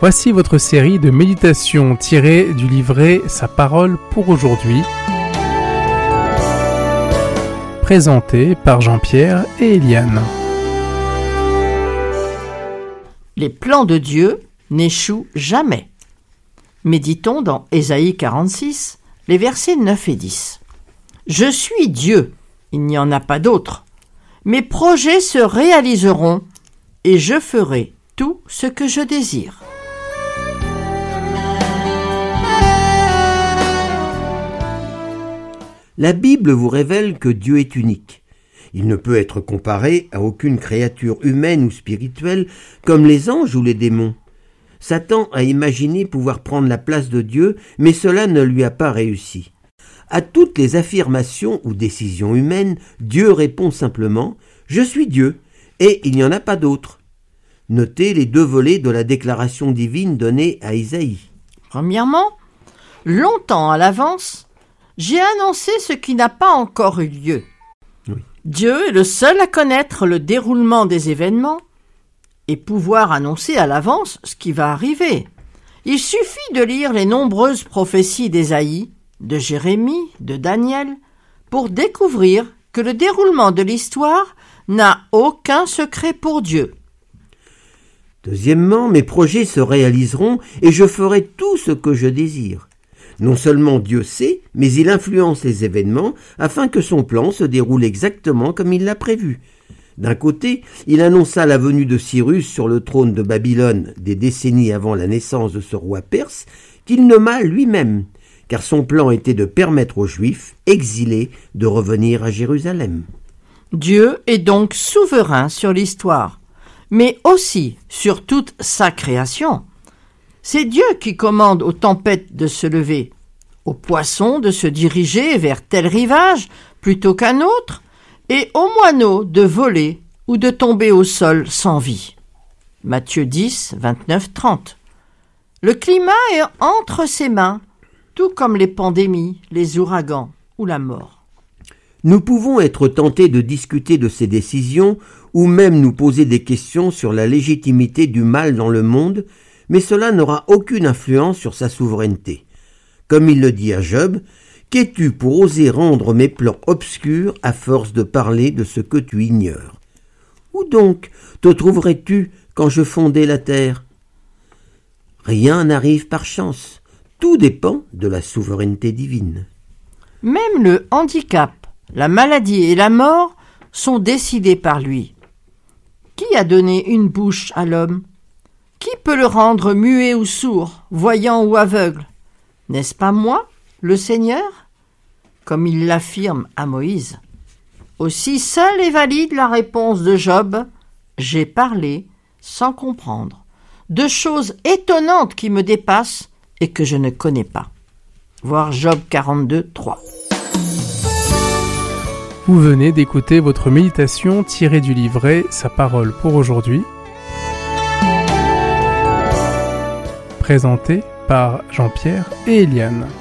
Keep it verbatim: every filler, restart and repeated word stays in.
Voici votre série de méditations tirées du livret Sa parole pour aujourd'hui, présentée par Jean-Pierre et Eliane. Les plans de Dieu n'échouent jamais. Méditons dans Ésaïe quarante-six, les versets neuf et dix. « Je suis Dieu, il n'y en a pas d'autre. Mes projets se réaliseront et je ferai tout ce que je désire. » La Bible vous révèle que Dieu est unique. Il ne peut être comparé à aucune créature humaine ou spirituelle comme les anges ou les démons. Satan a imaginé pouvoir prendre la place de Dieu, mais cela ne lui a pas réussi. À toutes les affirmations ou décisions humaines, Dieu répond simplement « Je suis Dieu, et il n'y en a pas d'autre ». Notez les deux volets de la déclaration divine donnée à Isaïe. Premièrement, longtemps à l'avance, j'ai annoncé ce qui n'a pas encore eu lieu. Oui. Dieu est le seul à connaître le déroulement des événements et pouvoir annoncer à l'avance ce qui va arriver. Il suffit de lire les nombreuses prophéties d'Ésaïe, de Jérémie, de Daniel, pour découvrir que le déroulement de l'histoire n'a aucun secret pour Dieu. Deuxièmement, mes projets se réaliseront et je ferai tout ce que je désire. Non seulement Dieu sait, mais il influence les événements afin que son plan se déroule exactement comme il l'a prévu. D'un côté, il annonça la venue de Cyrus sur le trône de Babylone des décennies avant la naissance de ce roi perse, qu'il nomma lui-même, car son plan était de permettre aux Juifs exilés de revenir à Jérusalem. Dieu est donc souverain sur l'histoire, mais aussi sur toute sa création. C'est Dieu qui commande aux tempêtes de se lever, aux poissons de se diriger vers tel rivage plutôt qu'un autre, et aux moineaux de voler ou de tomber au sol sans vie. Matthieu dix, vingt-neuf, trente. Le climat est entre ses mains, tout comme les pandémies, les ouragans ou la mort. Nous pouvons être tentés de discuter de ces décisions ou même nous poser des questions sur la légitimité du mal dans le monde, mais cela n'aura aucune influence sur sa souveraineté. Comme il le dit à Job, « Qu'es-tu pour oser rendre mes plans obscurs à force de parler de ce que tu ignores? Où donc te trouverais-tu quand je fondais la terre ?» Rien n'arrive par chance, tout dépend de la souveraineté divine. Même le handicap, la maladie et la mort sont décidés par lui. Qui a donné une bouche à l'homme ? Qui peut le rendre muet ou sourd, voyant ou aveugle ? N'est-ce pas moi, le Seigneur ? Comme il l'affirme à Moïse. Aussi seule est valide la réponse de Job. J'ai parlé sans comprendre, de choses étonnantes qui me dépassent et que je ne connais pas. Voir Job quarante-deux, trois. Vous venez d'écouter votre méditation tirée du livret Sa parole pour aujourd'hui, présenté par Jean-Pierre et Eliane.